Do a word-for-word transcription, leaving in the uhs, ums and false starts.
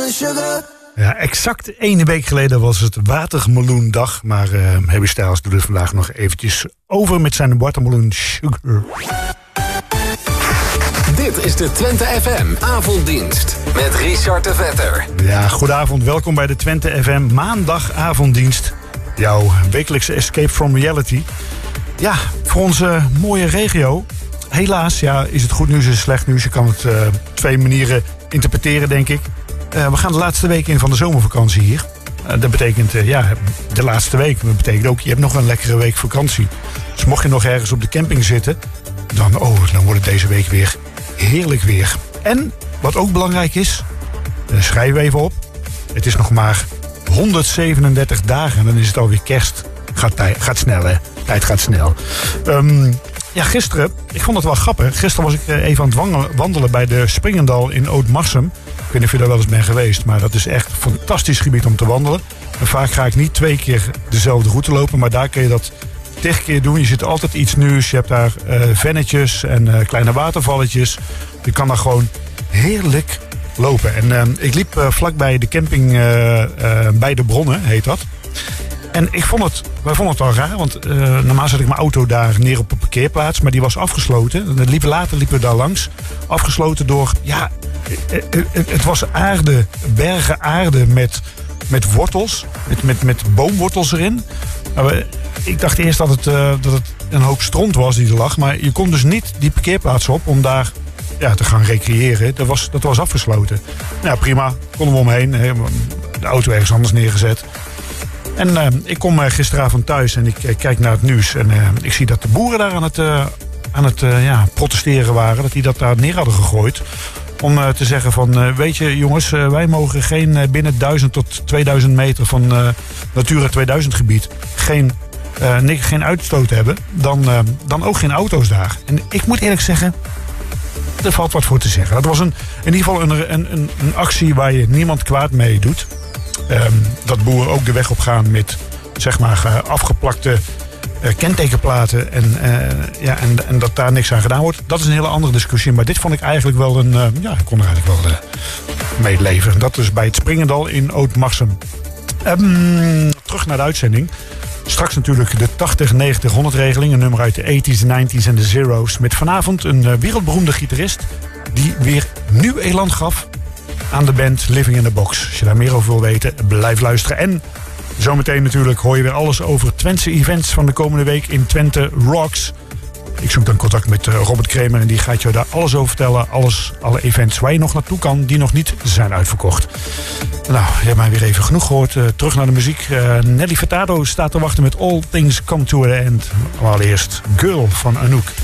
sugar. Ja, exact één week geleden was het Watermeloendag. Maar uh, Harry Styles doet het vandaag nog eventjes over met zijn Watermeloen Sugar. Dit is de Twente F M avonddienst met Richard de Vetter. Ja, goedenavond. Welkom bij de Twente F M maandagavonddienst. Jouw wekelijkse escape from reality. Ja, voor onze mooie regio. Helaas, ja, is het goed nieuws en slecht nieuws. Je kan het uh, op twee manieren interpreteren, denk ik. Uh, we gaan de laatste week in van de zomervakantie hier. Uh, dat betekent, uh, ja, de laatste week. Dat betekent ook, je hebt nog een lekkere week vakantie. Dus mocht je nog ergens op de camping zitten, dan, oh, dan wordt het deze week weer heerlijk weer. En, wat ook belangrijk is, uh, schrijf even op. Het is nog maar honderdzevenendertig dagen en dan is het alweer kerst. Gaat, tij- gaat snel, hè? Tijd gaat snel. Um, ja, gisteren, ik vond het wel grappig. Gisteren was ik even aan het wandelen bij de Springendal in Oud-Marsum. Ik weet niet of je daar wel eens bent geweest, maar dat is echt een fantastisch gebied om te wandelen. En vaak ga ik niet twee keer dezelfde route lopen, maar daar kun je dat tig keer doen. Je ziet altijd iets nieuws. Je hebt daar uh, vennetjes en uh, kleine watervalletjes. Je kan daar gewoon heerlijk lopen. En uh, ik liep uh, vlakbij de camping uh, uh, bij de Bronnen, heet dat. En ik vond het, wij vonden het al raar, want uh, normaal zet ik mijn auto daar neer op een parkeerplaats, maar die was afgesloten. En liep, later liepen we daar langs, afgesloten door, ja, het, het, het was aarde, bergen aarde met, met wortels, met, met, met boomwortels erin. Maar ik dacht eerst dat het, uh, dat het een hoop stront was die er lag, maar je kon dus niet die parkeerplaats op om daar ja, te gaan recreëren. Dat was, dat was afgesloten. Ja, prima, konden we omheen, de auto ergens anders neergezet. En uh, ik kom uh, gisteravond thuis en ik uh, kijk naar het nieuws. En uh, ik zie dat de boeren daar aan het, uh, aan het uh, ja, protesteren waren. Dat die dat daar neer hadden gegooid. Om uh, te zeggen van, uh, weet je jongens, uh, wij mogen geen uh, binnen duizend tot tweeduizend meter van uh, Natura tweeduizend gebied geen, uh, niks, geen uitstoot hebben. Dan, uh, dan ook geen auto's daar. En ik moet eerlijk zeggen, er valt wat voor te zeggen. Dat was een, in ieder geval een, een, een, een actie waar je niemand kwaad mee doet. Um, dat boeren ook de weg op gaan met zeg maar uh, afgeplakte uh, kentekenplaten en, uh, ja, en, en dat daar niks aan gedaan wordt. Dat is een hele andere discussie, maar dit vond ik eigenlijk wel een, uh, ja, ik kon er eigenlijk wel uh, mee leven. Dat is bij het Springendal in Oud-Marsum. Um, terug naar de uitzending. Straks natuurlijk de tachtig, negentig, honderd regeling, een nummer uit de tachtiger, negentiger en de zero's. Met vanavond een uh, wereldberoemde gitarist die weer nieuw elan gaf aan de band Living in the Box. Als je daar meer over wil weten, blijf luisteren. En zometeen natuurlijk hoor je weer alles over Twentse events van de komende week in Twente Rocks. Ik zoek dan contact met Robert Kremer en die gaat je daar alles over vertellen. Alles, alle events waar je nog naartoe kan, die nog niet zijn uitverkocht. Nou, je hebt mij weer even genoeg gehoord. Uh, terug naar de muziek. Uh, Nelly Furtado staat te wachten met All Things Come to an End. Maar allereerst Girl van Anouk.